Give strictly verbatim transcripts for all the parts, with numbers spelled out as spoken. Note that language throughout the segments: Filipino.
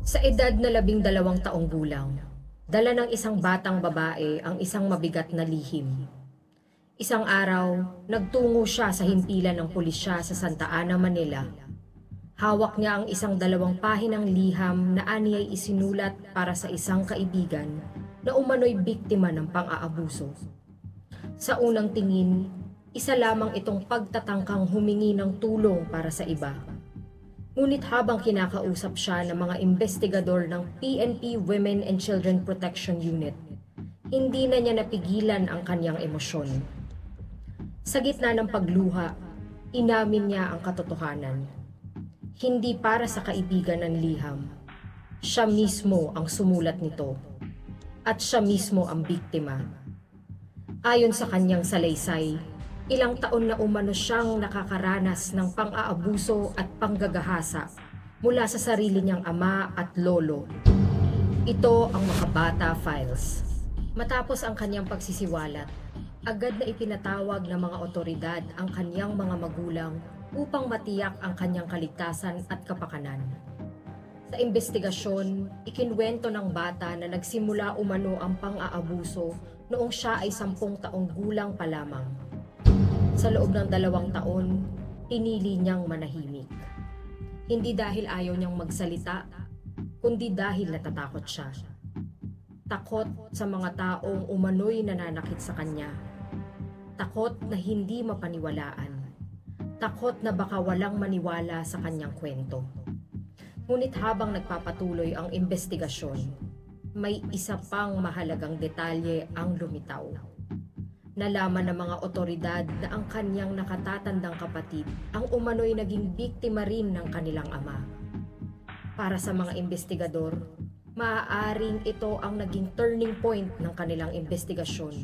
Sa edad na labing dalawang taong gulang, dala ng isang batang babae ang isang mabigat na lihim. Isang araw, nagtungo siya sa himpilan ng pulisya sa Santa Ana, Manila. Hawak niya ang isang dalawang pahinang liham na aniyay isinulat para sa isang kaibigan na umano'y biktima ng pang-aabuso. Sa unang tingin, isa lamang itong pagtatangkang humingi ng tulong para sa iba. Ngunit habang kinakausap siya ng mga investigador ng P N P Women and Children Protection Unit, hindi na niya napigilan ang kanyang emosyon. Sa gitna ng pagluha, inamin niya ang katotohanan. Hindi para sa kaibigan ng liham. Siya mismo ang sumulat nito. At siya mismo ang biktima. Ayon sa kanyang salaysay, ilang taon na umano siyang nakakaranas ng pang-aabuso at panggagahasa mula sa sarili niyang ama at lolo. Ito ang Makabata Files. Matapos ang kanyang pagsisiwalat, agad na ipinatawag ng mga otoridad ang kanyang mga magulang upang matiyak ang kanyang kaligtasan at kapakanan. Sa investigasyon, ikinwento ng bata na nagsimula umano ang pang-aabuso noong siya ay sampung taong gulang pa lamang. Sa loob ng dalawang taon, pinili niyang manahimik. Hindi dahil ayaw niyang magsalita, kundi dahil natatakot siya. Takot sa mga taong umano'y nananakit sa kanya. Takot na hindi mapaniwalaan. Takot na baka walang maniwala sa kanyang kwento. Ngunit habang nagpapatuloy ang investigasyon, may isa pang mahalagang detalye ang lumitaw. Nalaman ng mga otoridad na ang kanyang nakatatandang kapatid ang umano'y naging biktima rin ng kanilang ama. Para sa mga investigador, maaaring ito ang naging turning point ng kanilang investigasyon.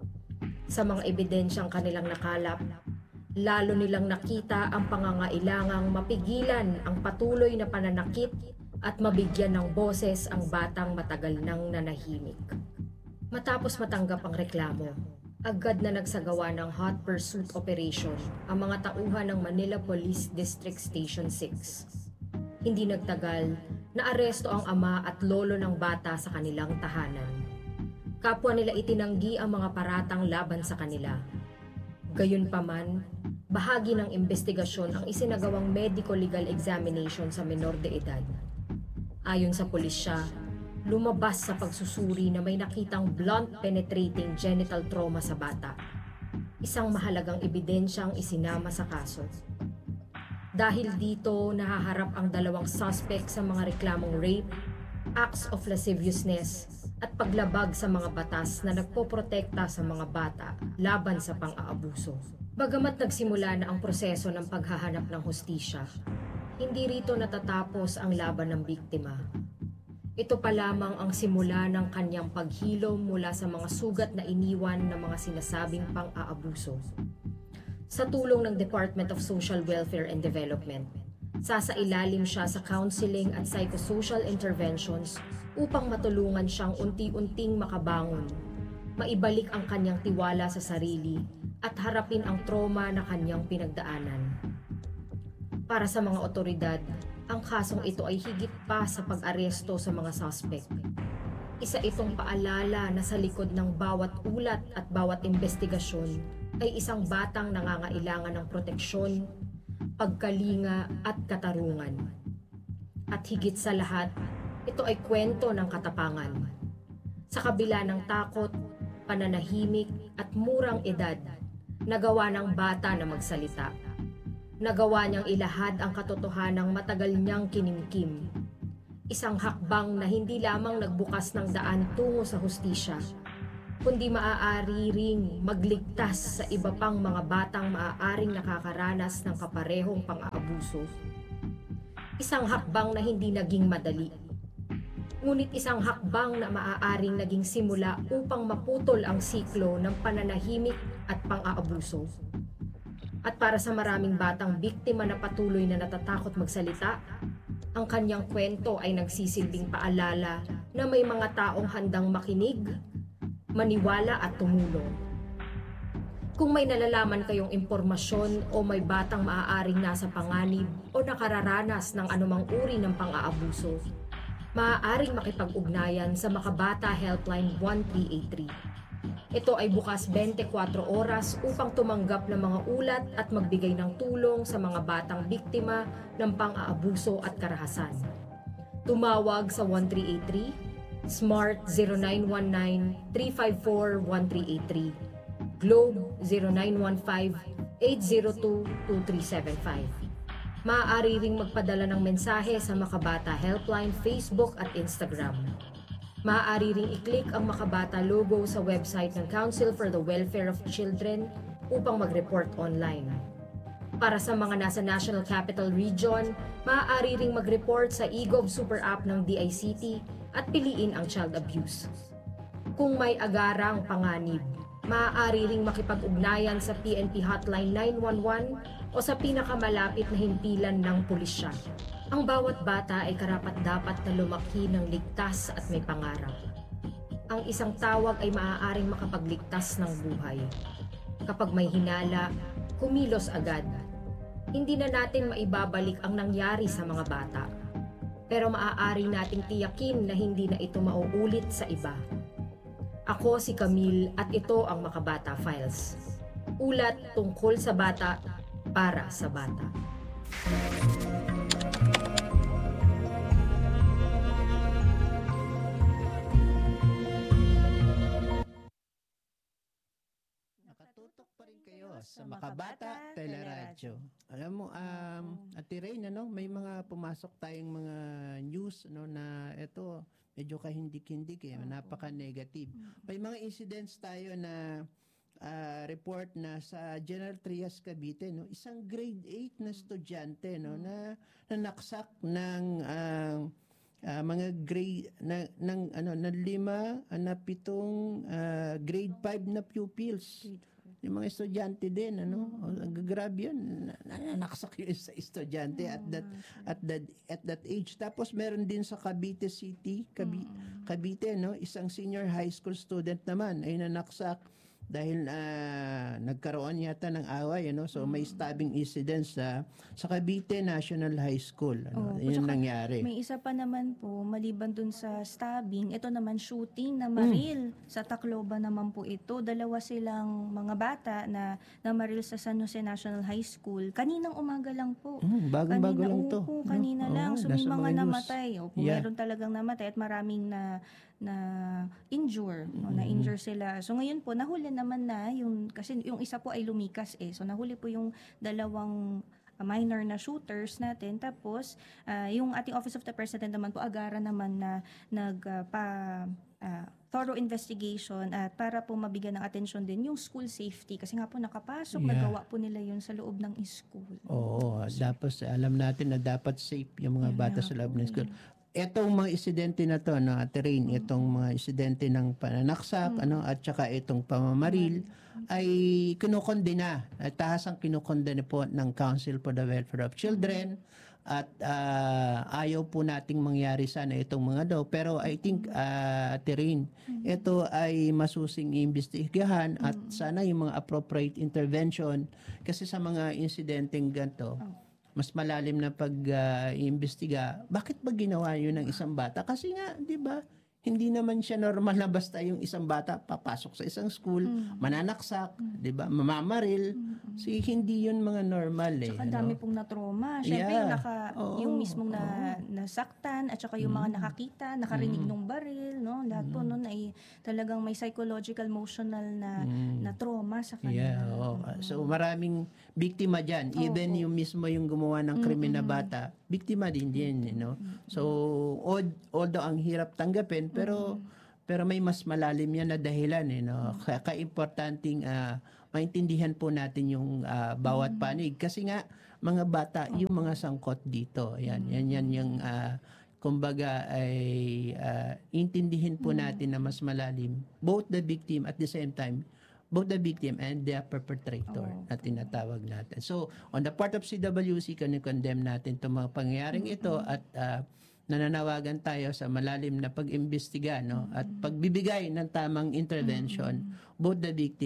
Sa mga ebidensyang kanilang nakalap, lalo nilang nakita ang pangangailangang mapigilan ang patuloy na pananakit at mabigyan ng boses ang batang matagal nang nanahimik. Matapos matanggap ang reklamo, agad na nagsagawa ng hot pursuit operation ang mga tauhan ng Manila Police District Station six. Hindi nagtagal, naaresto ang ama at lolo ng bata sa kanilang tahanan. Kapwa nila itinanggi ang mga paratang laban sa kanila. Gayunpaman, bahagi ng investigasyon ang isinagawang medico-legal examination sa menor de edad. Ayon sa pulisya, lumabas sa pagsusuri na may nakitang blunt penetrating genital trauma sa bata. Isang mahalagang ebidensyang isinama sa kaso. Dahil dito, nahaharap ang dalawang suspect sa mga reklamong rape, acts of lasciviousness, at paglabag sa mga batas na nagpoprotekta sa mga bata laban sa pang-aabuso. Bagamat nagsimula na ang proseso ng paghahanap ng hustisya, hindi rito natatapos ang laban ng biktima. Ito pa lamang ang simula ng kanyang paghilom mula sa mga sugat na iniwan ng mga sinasabing pang-aabuso. Sa tulong ng Department of Social Welfare and Development, sasailalim siya sa counseling at psychosocial interventions upang matulungan siyang unti-unting makabangon, maibalik ang kanyang tiwala sa sarili at harapin ang trauma na kanyang pinagdaanan. Para sa mga otoridad, ang kasong ito ay higit pa sa pag-aresto sa mga suspect. Isa itong paalala na sa likod ng bawat ulat at bawat investigasyon ay isang batang nangangailangan ng proteksyon, pagkalinga at katarungan. At higit sa lahat, ito ay kwento ng katapangan. Sa kabila ng takot, pananahimik at murang edad, nagawa ng bata na magsalita. Nagawa niyang ilahad ang katotohanang matagal niyang kinimkim. Isang hakbang na hindi lamang nagbukas ng daan tungo sa hustisya, kundi maaari ring magligtas sa iba pang mga batang maaaring nakakaranas ng kaparehong pang-aabuso. Isang hakbang na hindi naging madali. Ngunit isang hakbang na maaaring naging simula upang maputol ang siklo ng pananahimik at pang-aabuso. At para sa maraming batang biktima na patuloy na natatakot magsalita, ang kanyang kwento ay nagsisilbing paalala na may mga taong handang makinig, maniwala at tumulong. Kung may nalalaman kayong impormasyon o may batang maaaring nasa panganib o nakararanas ng anumang uri ng pang-aabuso, maaaring makipag-ugnayan sa Makabata Helpline one three eight three. Ito ay bukas twenty-four oras upang tumanggap ng mga ulat at magbigay ng tulong sa mga batang biktima ng pang-aabuso at karahasan. Tumawag sa one three eight three, Smart zero nine one nine, three five four, one three eight three, Globe zero nine one five, eight zero two, two three seven five. Maaari ring magpadala ng mensahe sa Makabata Helpline Facebook at Instagram. Maaari ring i-click ang Makabata logo sa website ng Council for the Welfare of Children upang mag-report online. Para sa mga nasa National Capital Region, maaari ring mag-report sa eGov Super App ng D I C T at piliin ang child abuse. Kung may agarang panganib, maaari ring makipag-ugnayan sa P N P Hotline nine one one o sa pinakamalapit na himpilan ng pulisya. Ang bawat bata ay karapat-dapat na lumaki ng ligtas at may pangarap. Ang isang tawag ay maaaring makapagligtas ng buhay. Kapag may hinala, kumilos agad. Hindi na natin maibabalik ang nangyari sa mga bata. Pero maaari nating tiyakin na hindi na ito mauulit sa iba. Ako si Camille at ito ang Makabata Files. Ulat tungkol sa bata para sa bata. Nakatutok pa rin kayo sa Makabata Teleradyo. Alam mo, um, Ate Rain, ano, may mga pumasok tayong mga news no, na ito, medyo kahindik-hindik eh, napaka-negative. May mga incidents tayo na uh, report na sa General Trias Cavite, no, isang grade eight na estudyante no, na nanaksak ng uh, uh, mga grade na ng ano na lima na pitong uh, grade five na pupils. Yung mga estudyante din, ano, grabe yun, nanaksak yun sa estudyante at that at that at that age. Tapos meron din sa Cavite City, Cavite, Cavite, no, isang senior high school student naman ay nanaksak dahil uh, nagkaroon yata ng away, ano, so may stabbing incident sa sa Cavite National High School, ano, oh, yun nangyari. May isa pa naman po, maliban dun sa stabbing, ito naman shooting na maril mm. sa Tacloban naman po ito. Dalawa silang mga bata na namaril sa San Jose National High School. Kaninang umaga lang po. Mm, bagong-bago kanina, lang to. Opo, kanina no? lang. Oh, so may mga, mga namatay. Opo, yeah. Meron talagang namatay at maraming na na injure, no, na injure sila. So ngayon po nahuli naman na yung kasi yung isa po ay lumikas eh. So nahuli po yung dalawang uh, minor na shooters natin. Tapos uh, yung ating Office of the President naman po agara naman na nag uh, pa uh, thorough investigation at para po mabigyan ng atensyon din yung school safety kasi nga po nakapasok, yeah. nagawa po nila yun sa loob ng school. Oo, so, tapos alam natin na dapat safe yung mga bata sa loob ng school. Etong mga insidente na to, no, Ate Rain, mm-hmm. itong mga insidente ng pananaksak, mm-hmm. ano, at saka itong pamamaril, mm-hmm. ay kinukondena, at tahasang kinukondena po ng Council for the Welfare of Children, mm-hmm. at uh, ayaw po nating mangyari sana itong mga daw. Pero I think, uh, Ate Rain, mm-hmm. ito ay masusing iimbestigahan mm-hmm. at sana yung mga appropriate intervention kasi sa mga insidenteng ganito, oh. mas malalim na pag-iimbestiga, uh, bakit ba ginawa yun ng isang bata? Kasi nga, di ba, hindi naman siya normal na basta yung isang bata papasok sa isang school, mm. mananaksak, mm. 'di ba? Mamamaril. Mm. So hindi 'yun mga normal eh. Saka dami ano? pong na-trauma. Syempre yeah. yung naka Oo. yung mismong na nasaktan at saka yung mm. mga nakakita, nakarinig mm. ng baril, no? Lahat mm. po noon ay talagang may psychological, emotional na mm. na trauma sa kanila. Yeah, oh. So maraming biktima diyan. Oh, even oh. yung mismo yung gumawa ng krimen mm-hmm. na bata, biktima din din, you know. So although ang hirap tanggapin, pero mm-hmm. pero may mas malalim yan na dahilan eh, no. Kaya ka-importanting uh, maintindihan po natin yung uh, bawat mm-hmm. panig kasi nga mga bata yung mga sangkot dito. Yan, mm-hmm. yan yan yung uh, kumbaga ay uh, intindihin po mm-hmm. natin na mas malalim both the victim at the same time both the victim and the perpetrator oh, na tinatawag natin. So, on the part of C W C, kani-condemn natin itong mga pangyayaring mm-hmm. ito at uh, nananawagan tayo sa malalim na pag-imbestiga, no? Mm-hmm. At pagbibigay ng tamang intervention, mm-hmm. both the victim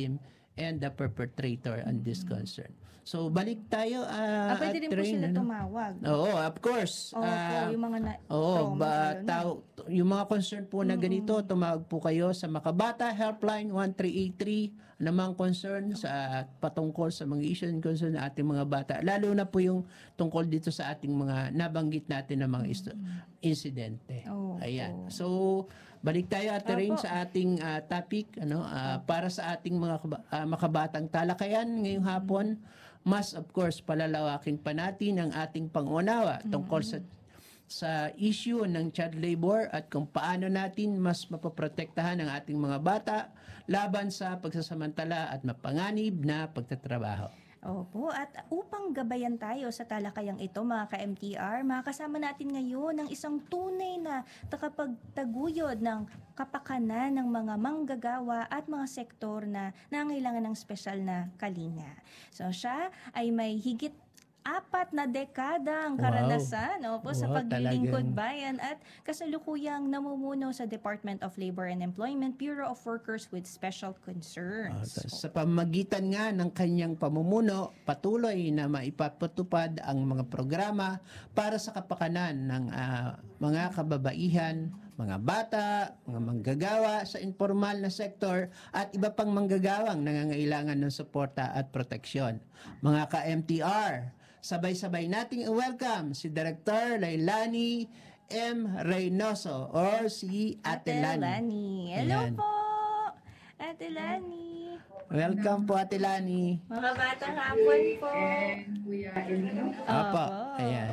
and the perpetrator on this concern. So balik tayo uh, Ah, pwede rin po Rain, sila ano? tumawag. Oo, of course. Opo, Ah, yung mga na, Oo, trauma, ba, lalo na. tao, yung mga concern po na ganito, tumawag po kayo sa Makabata Helpline one three eight three namang concern sa patungkol sa mga issue and concern ng ating mga bata. Lalo na po yung tungkol dito sa ating mga nabanggit natin na mga isto- insidente. Opo. Ayan. So, balik tayo Ate Rain Opo. sa ating ah, topic ano ah, para sa ating mga kaba- ah, makabatang talakayan ngayong hapon. Mas of course palalawakin pa natin ang ating pangunawa tungkol sa sa issue ng child labor at kung paano natin mas mapoprotektahan ang ating mga bata laban sa pagsasamantala at mapanganib na pagtatrabaho. Opo, at upang gabayan tayo sa talakayang ito mga ka-M T R, makakasama natin ngayon ang isang tunay na takapagtaguyod ng kapakanan ng mga manggagawa at mga sektor na nangailangan ng espesyal na kalinga. So siya ay may higit apat na dekada ang Wow. karanasan opo, sa Wow, paglilingkod talagang- bayan at kasalukuyang namumuno sa Department of Labor and Employment, Bureau of Workers with Special Ah, Concerns. sa pamagitan nga ng kanyang pamumuno, patuloy na maipapatupad ang mga programa para sa kapakanan ng ah, mga kababaihan, mga bata, mga manggagawa sa informal na sektor at iba pang manggagawang nangangailangan ng suporta at proteksyon. Mga ka-M T R, sabay-sabay nating i-welcome si Director Lailani M. Reynoso or si Ate Lani. Lani. Hello Ayan. po, Ate Lani. Welcome po Ate Lani. Mga batang hapon po. Kuya Elino. Apa, ayan.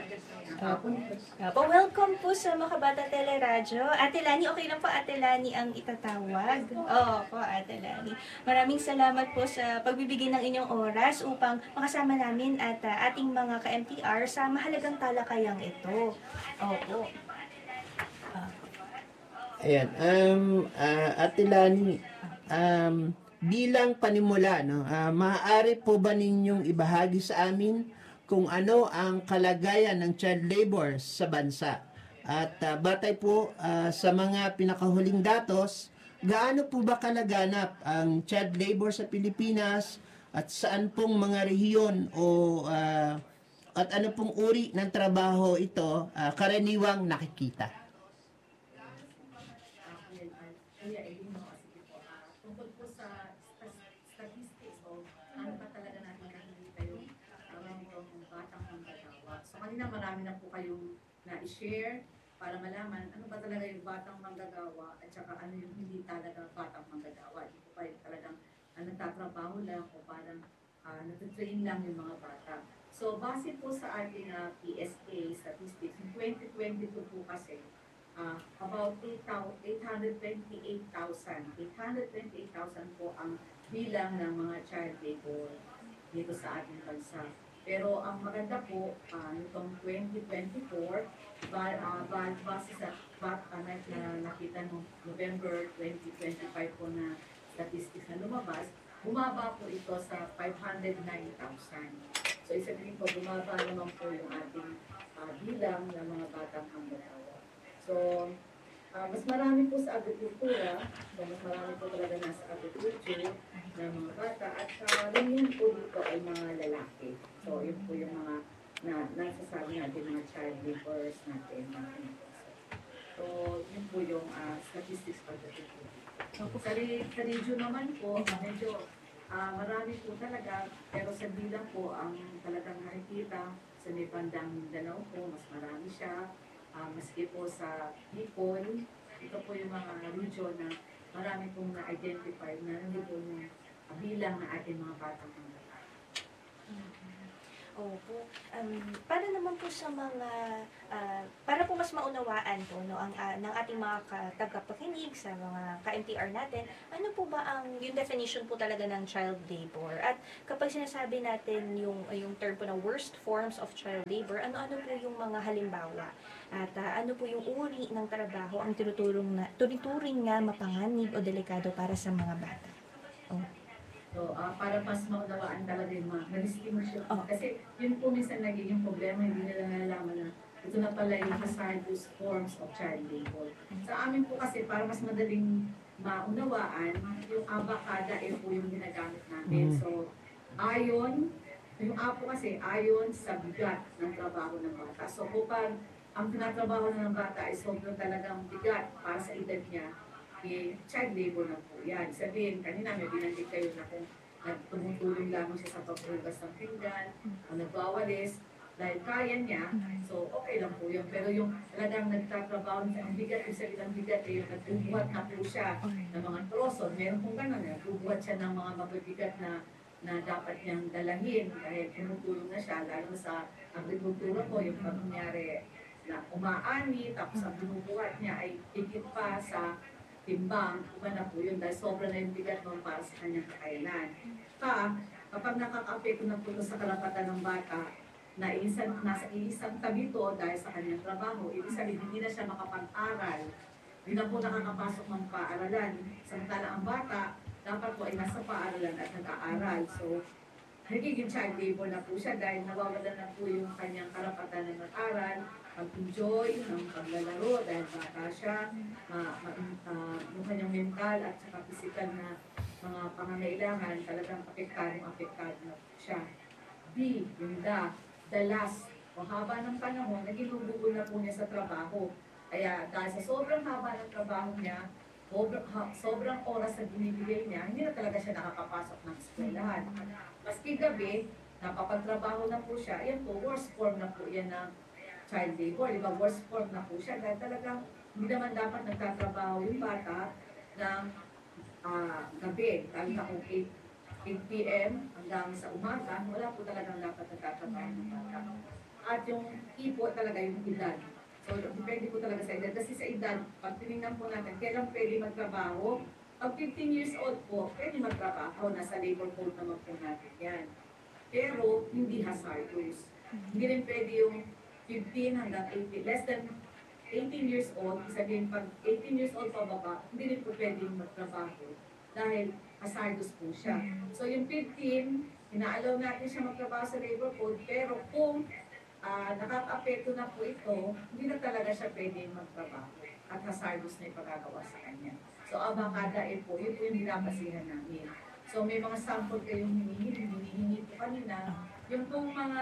Opo, welcome po sa Makabata Teleradyo. Ate Lani, okay lang po Ate Lani ang itatawag? Oo po, Ate Lani. Maraming salamat po sa pagbibigay ng inyong oras upang makasama namin at ah, ating mga ka-M T R sa mahalagang talakayang ito. Opo. Ayan, um, ah, Ate Lani, um, bilang panimula, no, ah, maaari po ba ninyong ibahagi sa amin kung ano ang kalagayan ng child labor sa bansa? At ah, batay po ah, sa mga pinakahuling datos, gaano po ba kalaganap ang child labor sa Pilipinas at saan pong mga rehiyon o ah, at ano pong uri ng trabaho ito ah, karaniwang nakikita? Kuya Elino, sige po. ah, tungkol po sa stas- statistics o ano ba talaga natin nakikita yung tawag yung batang manggagawa. So kanina marami na po kayong na-share para malaman ano ba talaga yung batang manggagawa at saka ano yung hindi talaga batang manggagawa. Hindi po pa yung talagang uh, nagtatrabaho lang o parang uh, nag-train lang yung mga bata. So base po sa ating uh, P S A statistics, in twenty twenty-two po kasi, Uh, about eight hundred twenty-eight thousand. eight hundred twenty-eight thousand po ang bilang ng mga child labor dito sa ating bansa. Pero ang maganda po, uh, nitong twenty twenty-four, ba, uh, ba, base sa bat, uh, na, na nakita noong November twenty twenty-five po na statistics na lumabas, bumaba po ito sa five hundred nine thousand. So isa din po, bumaba naman po yung ating uh, bilang ng mga batang manggagawa. So, uh, mas marami po sa agrikultura, so mas marami po talaga nasa agriculture ng mga bata at karamihan po dito ay mga lalaki. So, yun po yung mga na, nasasabi natin mga child laborers natin. So, yun po yung uh, statistics pagdating po dito. Sa, re- sa region naman po, uh, medyo uh, marami po talaga, pero sa bilang po ang talagang nakikita sa may bandang Mindanao po, mas marami siya. Uh, maski po sa Bicol, ito po yung mga region na marami pong na-identify na nandito yung uh, bilang na ating mga batang manggagawa. Opo. Um, para naman po sa mga, ah, para po mas maunawaan po no, ang, ah, ng ating mga ka- tagapakinig sa mga ka-M T R natin, ano po ba ang yung definition po talaga ng child labor? At kapag sinasabi natin yung, yung term po na worst forms of child labor, ano-ano po yung mga halimbawa? At ah, ano po yung uri ng trabaho ang tinuturong na, turing nga mapanganib o delikado para sa mga bata? Oh. So, uh, para mas maunawaan talaga yung mga na-distinguish. Oh. Kasi yun po minsan nagiging problema, hindi nila nalalaman na ito na pala yung hazardous forms of child labor. Sa amin po kasi, para mas madaling maunawaan, yung abakada eh po yung ginagamit namin. Mm. So, ayon, yung apo kasi ayon sa bigat ng trabaho ng bata. So, kapag ang tinatrabaho na ng bata ay sobrang talagang bigat para sa edad niya, eh, child labor na po yan. Sabihin, kanina may binanggit kayo na kung tumutulong lamang siya sa paghugas ng pinggan, o nagwawalis, dahil kaya niya, so okay lang po yun. Pero yung talagang nagtatrabaho niya, ang bigat, yung sabi ng bigat, eh, yung nagbubuhat na po siya ng mga troso. Meron pong gano'n, nagbubuhat siya ng mga mabibigat na na dapat niyang dalahin dahil tumutulong na siya, lalo sa agrikultura po, yung pangyari na umaani, tapos ang binubuhat niya ay higit pa sa timbang, iba na po yun dahil sobra na yung bigat mo para sa kanyang kakailan. Pa, kapag nakaka-apekto na po ito sa karapatan ng bata, na isang, nasa isang tabi to dahil sa kanyang trabaho, ibig sabihin hindi na siya makapag-aral, hindi na po nakakapasok ng paaralan. Samantala ang bata, dapat po ay nasa paaralan at nag-aaral. So, nagiging child labor na po siya dahil nawawala na po yung kanyang karapatan na mag-aral, mag-enjoy ng paglalaro dahil bata siya, ma, ma, uh, yung kanyang mental at saka physical na mga pangangailangan, talagang apektado-apektado na po siya. B, yung da, the last, o haba ng panahon, naging lubugo na po niya sa trabaho. Kaya dahil sa sobrang haba ng trabaho niya, sobrang, ha, sobrang oras na binibigay niya, hindi na talaga siya nakakapasok ng eskwelahan. Maski gabi, napapagtrabaho na po siya, yan po, worst form na po yan ng child labor. Di ba, worst form na po siya. Dahil talagang hindi naman dapat nagtatrabaho yung bata ng uh, gabi. Lalo na kung eight p m hanggang sa umaga, wala po talagang dapat nagtatrabaho ng bata. At yung ipo talaga yung edad. So, depende po talaga sa edad. Kasi sa edad, pag tinignan po natin, kailan pwede magtrabaho? Pag fifteen years old po, pwede magtrabaho. Nasa labor code naman po natin yan. Pero, hindi hazardous. Hindi rin pwede yung fifteen hanggang eighteen. Less than eighteen years old, sabihin pag eighteen years old pababa, hindi rin po pwedeng magtrabaho. Dahil hazardous po siya. So, yung fifteen, inaalaw natin siya magtrabaho sa labor code. Pero kung Uh, nakaka-apekto na po ito, hindi na talaga siya pwede magtrabaho at hazardous na ipagagawa sa kanya. So, abakada eh po, yun po yung binabasihan namin. So, may mga sample kayong hinihingi, hinihingi po kanina. Yung pong mga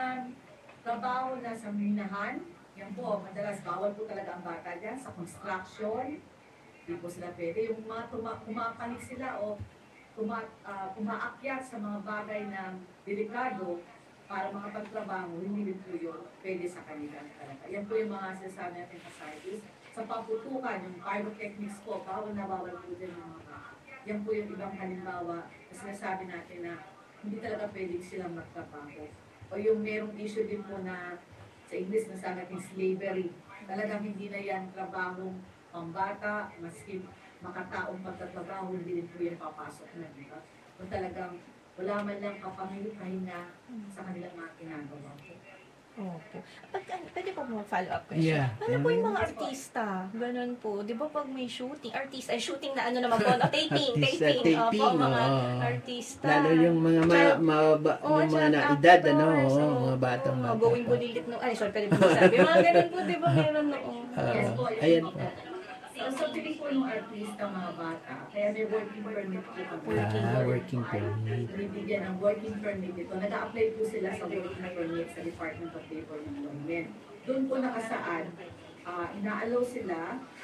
trabaho na sa minahan, yan po, madalas bawal po talaga ang bata dyan sa construction. Hindi po sila pwede. Yung mga tuma- kumapanik sila o tuma- uh, kumaakyat sa mga bagay na delikado, para makapagtrabaho, hindi rin po yun pwede sa kanila talaga. Yan po yung mga sinasabi natin hazardous. Sa paputukan, yung pyrotechnics po, bawal na bawal po din yung mga. Yan po yung ibang halimbawa na sinasabi natin na hindi talaga pwede silang magtrabaho. O yung merong issue din po na sa English na sa natin slavery. Talagang hindi na yan trabahong pambata, maski makataong pagtatrabaho, hindi rin po yan papasok na. Diba? Kung talagang wala man lang kapahinga sa kanilang mga ginagawa po. Opo. Pag, pwede po mo follow up question? Yeah. Ano po yung mga artista? Ganun po. Di ba pag may shooting, artist, ay shooting na ano naman po, no? taping, Artista, taping. taping, Opo, mga oo. artista. Lalo yung mga ma, Child- ma, ba, Oh, yung mga child na edad, actors, ano, oo, oo, mga batang oo, bata. Going bulilit no. Ay, sorry, pwede mo sabi. Mga ganun po, di ba meron noon? Oo. Yes po, yun Ayan po. po. So, sa piling po yung artista, mga bata, kaya may working permit po kami. Ah, working permit. Binibigyan ng working permit ito. Nag-a-apply po sila sa working permit sa Department of Labor and Employment. Doon po nakasaad, uh, inaalaw sila,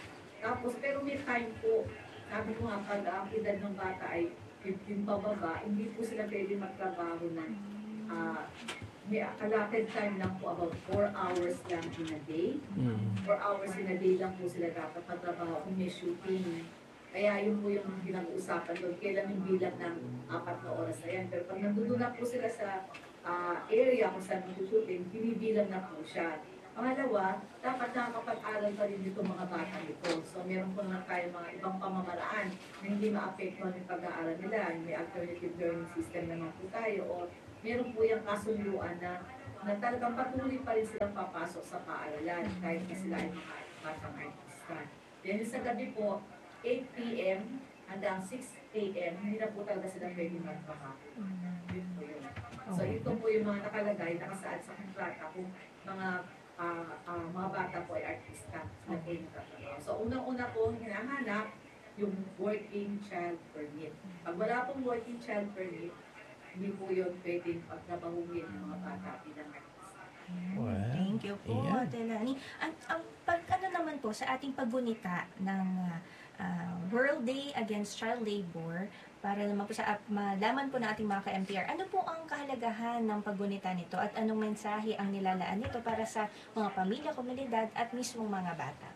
tapos pero may time po, sabi ko nga, pag ang edad ng bata ay fifteen pababa, hindi po sila pwede magtrabaho ng uh, may allotted time lang po, about four hours lang in a day. Mm. four hours in a day lang po sila dapat magtrabaho kung may shooting. Kaya yun po yung pinag-uusapan doon. Kailan yung bilang ng apat na oras na yan. Pero pag nandun na po sila sa uh, area kung saan mag-shooting, binibilang na po siya. Pangalawa, dapat nakakapag-aral pa rin dito mga bata ito. So meron po naman tayo mga ibang pamamaraan na hindi ma-apektuhan yung pag-aaral nila. May alternative learning system naman po tayo. O meron po yung kasunduan na, na talagang patuloy pa rin silang papasok sa paaralan kahit na sila ay mga batang artista. Then sa gabi po, eight p m hanggang six a m hindi na po talaga sila pwede magtrabaho. Yun po yun. So ito po yung mga nakalagay, nakasaad sa kontrata kung mga ah, ah, mga bata po ay artista na po yung nagtatrabaho. So unang-una po hinahanap yung working child permit. Pag wala pong working child permit, hindi po yun pwedeng pagtrabahuhin ng mga bata bilang artista. Wow. Thank you po, Ayan. Ate Lani. Ang, ang pag ano naman po sa ating paggunita ng ah, World Day Against Child Labor, para naman po sa ap- malaman po ng ating mga ka-M T R, ano po ang kahalagahan ng paggunita nito at anong mensahe ang nilalaan nito para sa mga pamilya, komunidad at mismong mga bata?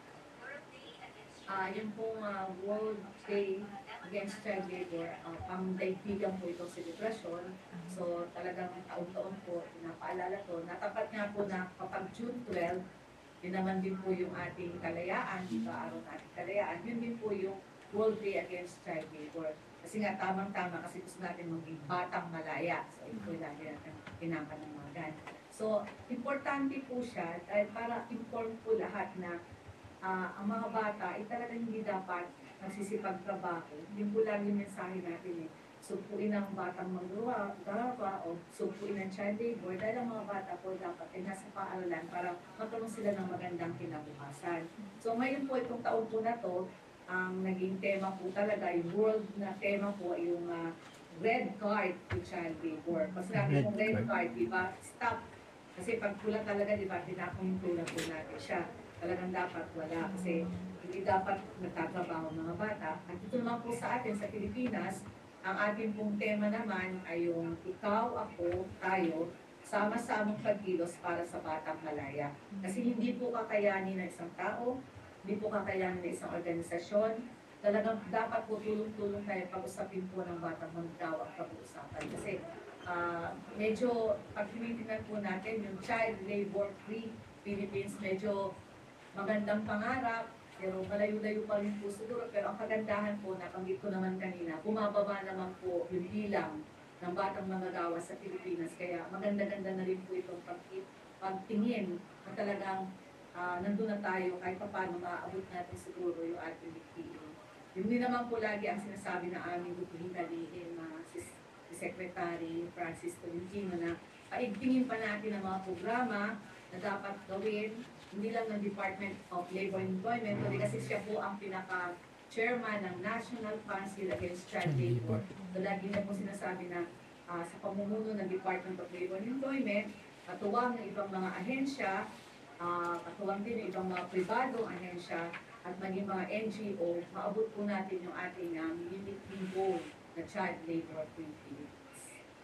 Ah, yung pong ah, World Day Against Child Labor, uh, pang-daigdigan po itong selebrasyon. So talagang taon-taon po, napaalala to. Natapat nga po na kapag June twelve, yun naman din po yung ating kalayaan, di ba, araw nating kalayaan, yun din po yung World Day Against Child Labor. Kasi nga tamang-tama kasi gusto natin maging batang malaya. So ito yung lagi natin pinapanamagan. So importante po siya dahil para inform po lahat na ah, ang mga bata ay talagang hindi dapat nagsisipagtrabaho. Hindi po lang yung mensahe natin eh. Sumpuin ang batang magawa, garawa o sumpuin ang child labor dahil ang mga bata po dapat ay nasa paaralan para magkaroon sila ng magandang kinabukasan. So ngayon po itong taon po na to, ang naging tema po talaga, yung world na tema po ay yung ah, red card to child labor. Pag sinabi Red kong red card. card, di ba, stop. Kasi pag pula talaga, di ba, tinakong tulad po natin siya. Talagang dapat wala kasi hindi dapat nagtatrabaho ang mga bata. At ito naman po sa atin sa Pilipinas, ang ating pong tema naman ay yung ikaw, ako, tayo, sama-samang pagkilos para sa batang malaya. Kasi hindi po kakayanin ng isang tao, hindi po kakayanin ng isang organisasyon. Talagang dapat po tulong-tulong tayo pag-usapin po ng batang magdaw ang pag-uusapan. Kasi ah, medyo pag tinitingnan po natin yung child labor free Philippines, medyo magandang pangarap, pero malayo-layo pa rin po siguro. Pero ang kagandahan po, nabanggit ko naman kanina, bumababa naman po yung bilang ng batang manggagawa sa Pilipinas. Kaya maganda-ganda na rin po itong pag- pagtingin na talagang ah, nandun na tayo kahit pa paano maaabot natin siguro yung ating biktima. Yun din naman po lagi ang sinasabi na aming gutuhin na si, si Secretary Francis Tolentino na paigtingin pa natin ang mga programa na dapat gawin, hindi lang ng Department of Labor and Employment, kundi kasi siya po ang pinaka-chairman ng National Council Against Child Labor. So lagi niya po sinasabi na ah, sa pamumuno ng Department of Labor and Employment, katuwang ng ibang mga ahensya, ah, katuwang din ng ibang mga pribadong ahensya, at maging mga N G O, maabot po natin yung ating um, unique goal na child labor free Philippines.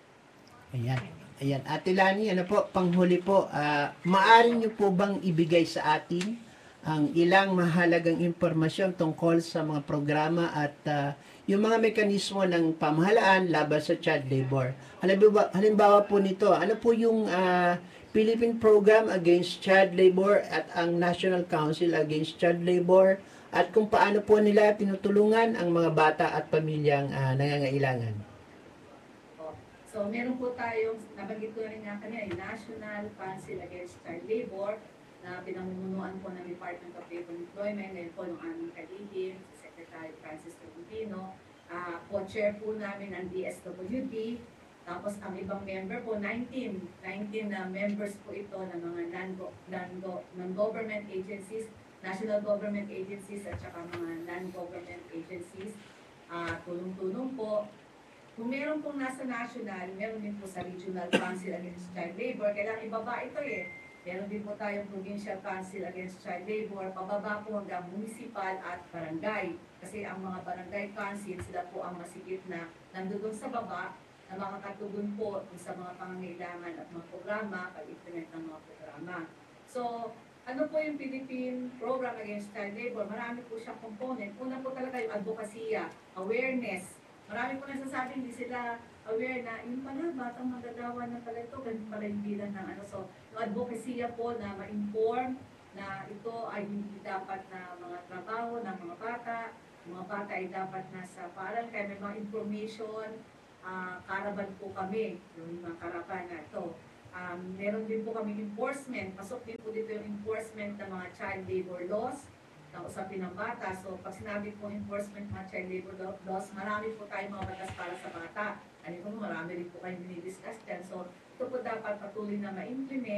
Ayan. Ayan. Ate Lani, ano po, panghuli po, ah, maaari niyo po bang ibigay sa atin ang ilang mahalagang impormasyon tungkol sa mga programa at ah, yung mga mekanismo ng pamahalaan laban sa child labor? Halimbawa, halimbawa po nito, ano po yung ah, Philippine Program Against Child Labor at ang National Council Against Child Labor at kung paano po nila tinutulungan ang mga bata at pamilyang ah, nangangailangan? O, So, meron po tayong, nabanggit ko na rin nga kanina, yung National Council Against Child Labor na pinamumunuan po ng Department of Labor and Employment, ngayon po ng aming kalihim, si Secretary Francis Tolentino, uh, co-chair po namin ang D S W D, tapos ang ibang member po, nineteen, nineteen na members po ito ng mga non-go- non-go- non-government agencies, national government agencies at saka mga non-government agencies. Ah, tulong-tulong po. Kung meron pong nasa national, meron din po sa Regional Council Against Child Labor. Kailangan ibaba ito eh. Meron din po tayong Provincial Council Against Child Labor. Pababa po hanggang municipal at barangay. Kasi ang mga barangay council, sila po ang masigit na nandoon sa baba na makakatugon po sa mga pangangailangan at mga programa, pag-implement ng mga programa. So, ano po yung Philippine Program Against Child Labor? Marami po siyang component. Una po talaga yung advokasya, awareness. Marami po nasasabi, hindi sila aware na yung pala, batang magagawa na pala ito, ganun pala yung bilang ng ano. So, yung advokasya po na ma-inform na ito ay hindi dapat na mga trabaho ng mga bata. Yung mga bata ay dapat nasa paral, kaya may mga information, uh, karaban po kami, yung mga karaban na ito. Um, meron din po kami enforcement, pasok din po dito yung enforcement ng mga child labor laws, na usapin ng bata. So, pag sinabi po enforcement ng mga child labor laws, marami po tayong mga batas para sa bata. Ano po, marami rin po kayong dinidiscuss dyan. So, ito po dapat patuloy na ma-implement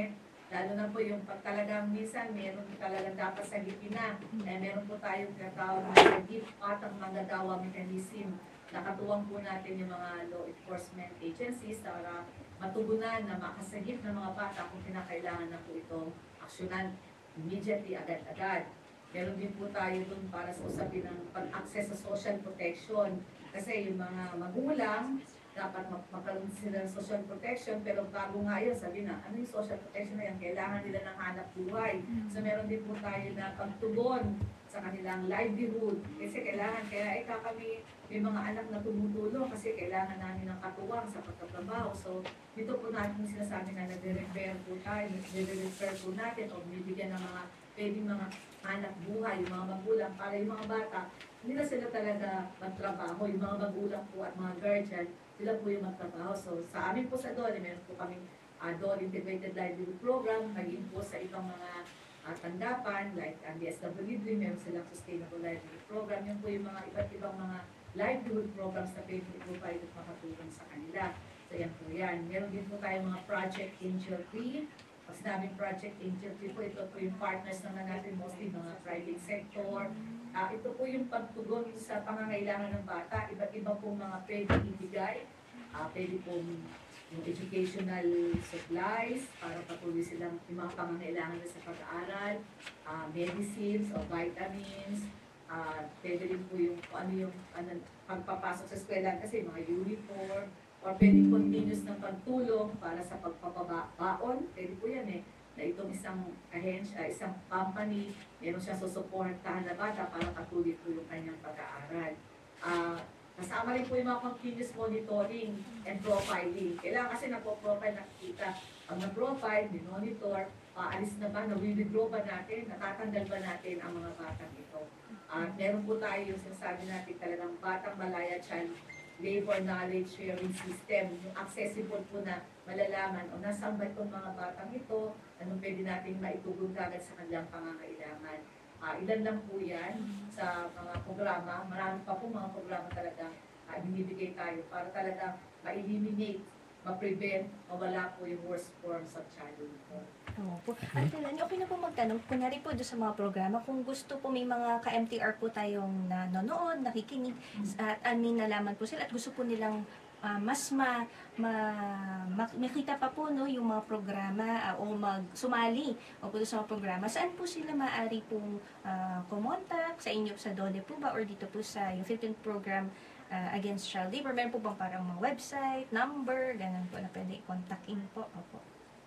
Lalo na po yung pag talagang minsan meron talagang dapat sagipin na. Eh, meron po tayong tinatawag na sagip at ang manggagawa mechanism. Nakatuwang po natin yung mga law enforcement agencies para matugunan na makasagip ng mga bata kung kinakailangan na po itong aksyonan immediately, agad-agad. Meron din po tayo dun para sa usapin ng pag-access sa social protection. Kasi yung mga magulang, dapat mag- magkaroon sila ng social protection, pero bago nga yun, sabi na, ano yung social protection na yan? Kailangan nila ng hanap buhay. So meron din po tayo na pagtugon sa kanilang livelihood. Kasi kailangan, kaya ikaw kami, may mga anak na tumutulong kasi kailangan namin ng katuwang sa pagtatrabaho. So dito po natin sinasabi na nag-refer po tayo, nag-refer po natin o bibigyan ng mga pwedeng mga hanap buhay, yung mga magulang, para yung mga bata, hindi na sila talaga magtrabaho. Yung mga magulang po at mga guardian, sila po yung magtrabaho. So sa amin po sa D O L E, meron po kami uh, D O L E Integrated Livelihood Program, maging po sa ibang mga uh, tanggapan, like ang D S W D, meron silang Sustainable Livelihood Program. Yun po yung mga iba't ibang mga livelihood programs na pwede i-provide at makatulong sa kanila. So yan po yan. Meron din po tayong mga Project Angel Tree. Pag sinabing Project Angel Tree po, ito po yung partners naman natin, mostly mga private sector. Uh, ito po yung pagtugon sa pangangailangan ng bata. Iba't iba pong mga pwede ibigay. Uh, pwede pong yung educational supplies para patuloy silang yung mga pangangailangan nila sa pag-aaral, uh, medicines o vitamins, uh, pwede rin po yung kung ano yung ano, pagpapasok sa eskwela kasi mga uniform, or pwede continuous ng pagtulong para sa pagpapabaon, pwede po yan eh, na itong isang ahensya, isang company, meron siyang susuportahan na bata para patuloy po yung kanyang pag-aaral. Uh, kasama rin po yung mga continuous monitoring and profiling. Kailangan kasi nagpo-profile, nakikita. Pag nag-profile, monitor, aalis na ba, na-withdraw ba natin, natatanggal ba natin ang mga batang ito. At uh, meron po tayo yung sinasabi natin talagang Batang Malaya Child Labor Knowledge Sharing System, yung accessible po na malalaman o nasaan ba itong mga batang ito, anong pwede natin maitugon agad sa kanilang pangangailangan. Uh, ilan lang po yan sa mga programa, marami pa po mga programa talaga uh, binibigay tayo para talaga ma-eliminate, ma-prevent, mawala po yung worst forms of childhood. Oo po. At Lani, okay na po magtanong, kunyari po doon sa mga programa, kung gusto po may mga ka-M T R po tayong nanonood, nakikinig, at amin nalaman po sila at gusto po nilang uh, mas ma, ma, ma, makita pa po no, yung mga programa uh, o magsumali o po doon sa mga programa, saan po sila maaari pong uh, kumontak sa inyo sa D O L E po ba or dito po sa yung fifteenth program uh, against child labor? Meron po bang parang mga website, number, ganun po na pwede i-contact in po? Opo.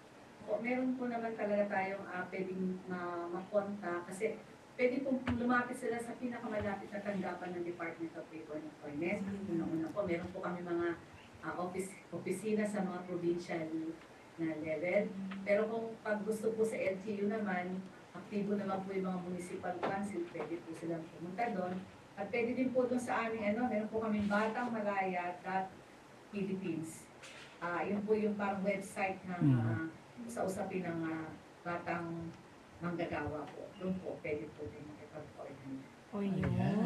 O, meron po naman talaga tayong uh, pwedeng uh, makonta kasi pwede pong lumapit sila sa pinakamalapit na tanggapan ng Department of Labor and Employment. Una-una po, meron po kami mga uh, office, opisina sa mga provincial na level. Pero kung pag gusto po sa L G U naman, aktibo naman po yung mga municipal council, pwede po silang pumunta doon. At pwede din po doon sa aming, ano, meron po kami batang malaya dot philippines. Uh, yun po yung parang website ng uh, sa usapin ng uh, batang manggagawa po. Doon po, pwede po din makipag-coordinate. O yun.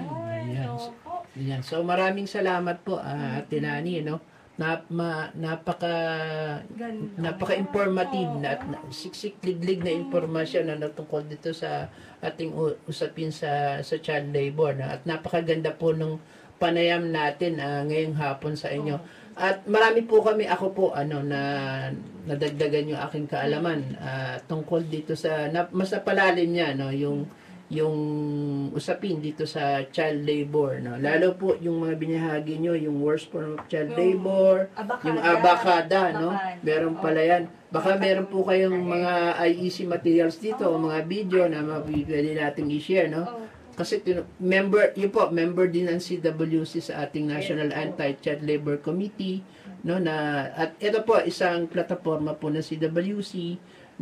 Ayan. Opo. Ayan. So maraming salamat po, uh, Ate Lani, no? Na, ma, napaka Ganda. napaka-informative na, na siksik-liglig na impormasyon na natungkol dito sa ating u- usapin sa sa child labor, na at napakaganda po ng panayam natin uh, ngayong hapon sa inyo. At marami po kami, ako po, ano, na nadagdagan yung aking kaalaman uh, tungkol dito sa, na, mas napalalim niya, no, yung, yung usapin dito sa child labor, no. Lalo po yung mga binahagi nyo, yung worst form of child labor, Abakada. yung abakada, no. Abakada. Meron pala yan. Baka meron po kayong mga I E C materials dito, o mga video na mapipwede natin i-share, no. Oh. Kasi tinu- member, yun po, member din ang C W C sa ating National Anti-Child Labor Committee, no, na at ito po isang plataforma po ng C W C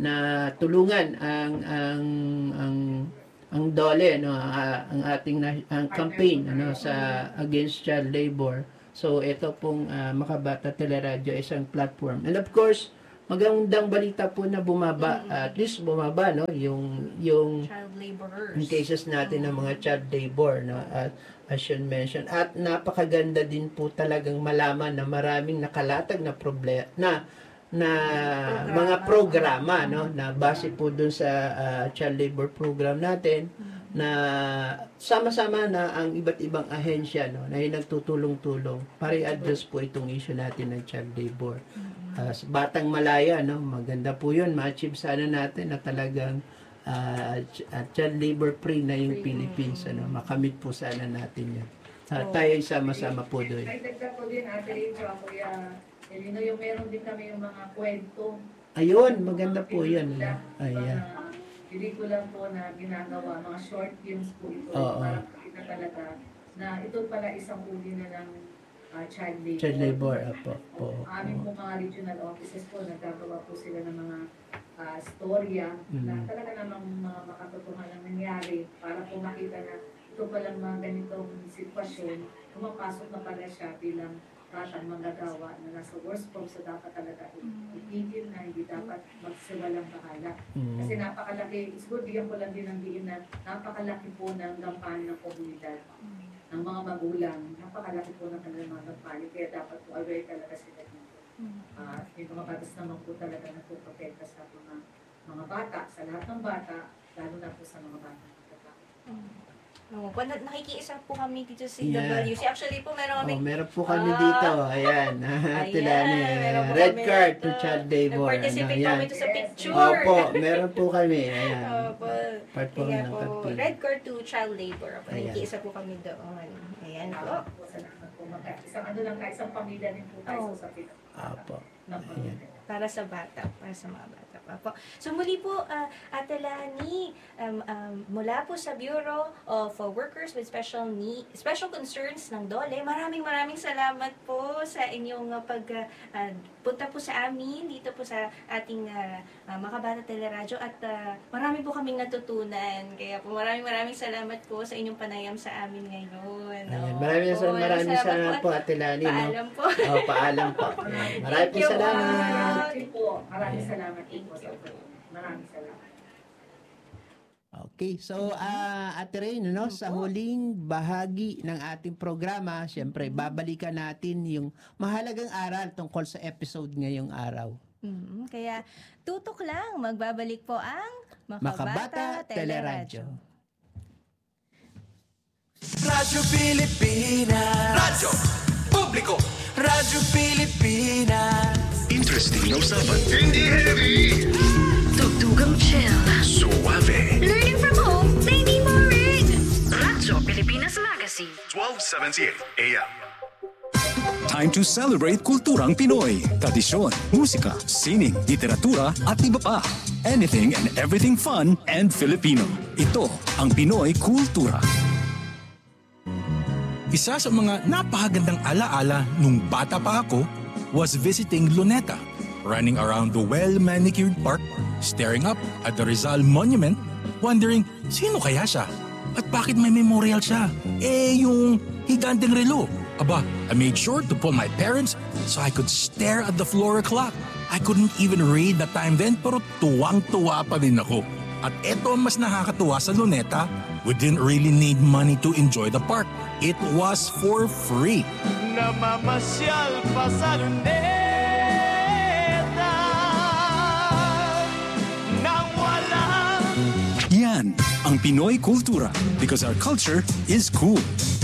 na tulungan ang ang ang ang D O L E, no, uh, ang ating na, ang campaign ano sa against child labor. So ito pong uh, Makabata Teleradio isang platform. And of course, magandang balita po na bumaba, mm-hmm. at least bumaba, no, yung yung Child laborers. in cases natin ng mga child labor, no, at as you mentioned. At napakaganda din po talagang malaman na maraming nakalatag na problema na na mga programa, no, na base po dun sa ah, child labor program natin, na sama-sama na ang iba't ibang ahensya, no, na yung nagtutulong-tulong para i-address po itong issue natin ng child labor. Ah, sa Batang Malaya, no, maganda po yun, ma-achieve sana natin na talagang ah, ch- ah, child labor free na yung Philippines, ano, makamit po sana natin yun. Ah, tayo ay sama-sama po doon. Ay, dagdag ko din, Ate Rachel, Kuya Elino, yung meron din kami yung mga kwento. Ayun, maganda po yun. Ayan. Pelikula po na ginagawa, mga short films po ito. Oo. Para kita talaga na ito pala isang uli na ng ah, child labor. Child labor, apo. Po. Aming po mga regional offices po, nagagawa po sila ng mga ah, storya na Mm. talaga namang mga makatotohanan nangyari para po makita na ito palang mga ganitong sitwasyon, pumapasok na pala siya bilang batang manggagawa na nasa worst form, so dapat talaga itigil na hindi dapat magsiwalang bahala. Kasi Mm. napakalaki, siguro bigyan ko lang din ng diin na napakalaki po ng gampanin ng komunidad, ng mga magulang, napakalaki po ng kanilang mga gampanin, kaya dapat po aware talaga sila dito. Ah, yung mga batas naman po talaga na po protekta sa mga mga bata, sa lahat ng bata, lalo na po sa mga bata. Oo, po, na- nakikiisa po kami dito sa Yeah. W C. Actually po, meron kami Oh, meron po kami Ah. dito. Ayan. Tilani. meron po Red kami card to dito. child labor. Nag-participate Ano, po ayan. kami sa picture. Opo, meron po kami. Ayan. Opo. Part po Kaya ng po, campaign. red card to child labor. Po. Ayan. Nakikiisa po kami doon. Ayan po. Salamat po sa lahat po. Magka- Isang ano lang, kahit isang pamilya din po tayo Oo. sa Pilipinas. Opo. ng pamilya. Para sa bata, para sa mga bata pa po. So muli po, uh, Ate Lani, um, um, mula po sa Bureau of uh, Workers with Special Need, Special Concerns ng DOLE, maraming maraming salamat po sa inyong uh, pag uh, uh, punta po sa amin dito po sa ating uh, uh, Makabata Teleradyo at uh, marami po kaming natutunan. Kaya po maraming maraming salamat po sa inyong panayam sa amin ngayon. Ayan. Oo Maraming po, salamat, maraming salamat at po, Ate Lani. No? Paalam po. Oh, paalam po. Ayan. Maraming Thank you, salamat. Salamat din po. Maraming salamat din po sa Maraming salamat. Okay, so uh, Ate Rain, no, sa huling bahagi ng ating programa, syempre babalikan natin yung mahalagang aral tungkol sa episode ngayong araw. Mm, kaya tutok lang, magbabalik po ang Makabata Teleradyo. Radyo Pilipinas. Radyo Publiko. Radyo Pilipinas. Interesting na usapan. Hindi heavy. Tugtugang chill. Suave. Learning from home, maybe boring. Radyo Pilipinas Magazine. twelve seventy-eight A M. Time to celebrate kulturang Pinoy. Tradisyon, musika, sining, literatura at iba pa. Anything and everything fun and Filipino. Ito ang Pinoy Kultura. Isa sa mga napakagandang alaala nung bata pa ako was visiting Luneta, running around the well-manicured park, staring up at the Rizal Monument, wondering sino kaya siya at bakit may memorial siya. Eh, yung higanteng relo. Aba, I made sure to pull my parents so I could stare at the floor clock. I couldn't even read the time then pero tuwang-tuwa pa din ako. At eto ang mas nakakatuwa sa Luneta, we didn't really need money to enjoy the park. It was for free. Namamasyal pa sa luneta nang walang Yan ang Pinoy Kultura because our culture is cool.